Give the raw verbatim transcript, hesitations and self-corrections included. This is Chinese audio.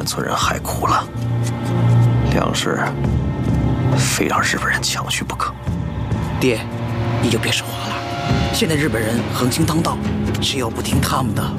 村人害苦了，粮食非让日本人抢去不可。 爹，你就别说话了。现在日本人横行当道，只要不听他们的，